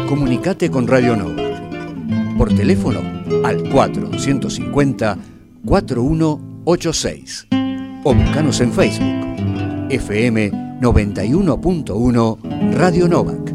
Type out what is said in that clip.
Comunicate con Radio Nova. Por teléfono al 450-4186. O buscanos en Facebook. FM 91.1 Radio Nova.